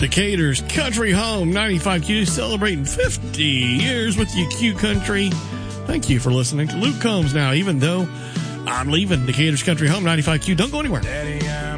Decatur's Country Home 95Q, celebrating 50 years with you, Q Country. Thank you for listening to Luke Combs now, even though I'm leaving Decatur's Country Home 95Q. Don't go anywhere. Daddy,